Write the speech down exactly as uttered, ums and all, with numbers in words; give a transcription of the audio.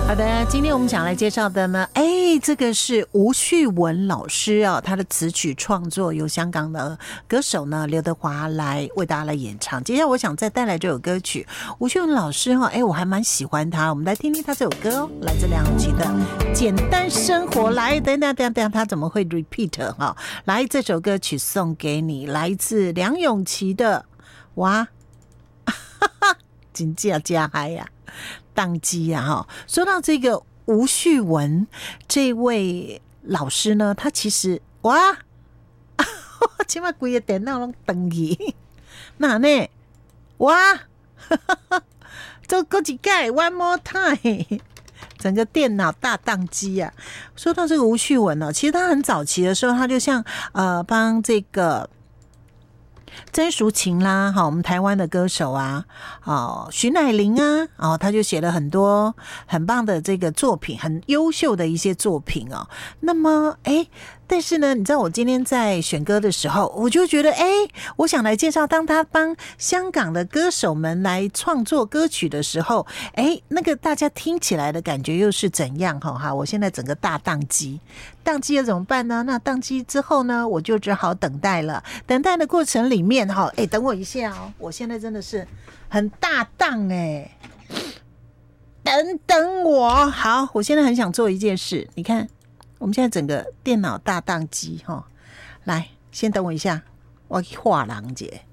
好的，今天我们想来介绍的呢，哎，这个是吴旭文老师哦，他的词曲创作由香港的歌手呢刘德华来为大家来演唱。接下来我想再带来这首歌曲，吴旭文老师哈、哦，哎，我还蛮喜欢他，我们来听听他这首歌哦，来自梁咏琪的《简单生活》。来，等等等等，他怎么会 repeat 哈、哦？来，这首歌曲送给你，来自梁咏琪的哇，哈哈，真正加嗨呀！当机啊哈！说到这个吴旭文这位老师呢，他其实哇，起码规个电脑拢登去，那呢哇，做过几盖 one more time， 整个电脑大宕机啊！说到这个吴旭文呢、哦，其实他很早期的时候，他就像呃帮这个。曾淑琴啦，好，我们台湾的歌手啊，哦，徐乃麟啊，哦，他就写了很多很棒的这个作品，很优秀的一些作品哦。那么，哎，但是呢，你知道我今天在选歌的时候，我就觉得，哎，我想来介绍，当他帮香港的歌手们来创作歌曲的时候，哎，那个大家听起来的感觉又是怎样？哈哈，我现在整个大宕机，宕机了怎么办呢？那宕机之后呢，我就只好等待了。等待的过程里面，哈，哎，等我一下哦，我现在真的是很大档哎，等等我，好，我现在很想做一件事，你看。我们现在整个电脑大宕机哈，来，先等我一下，我去画廊姐。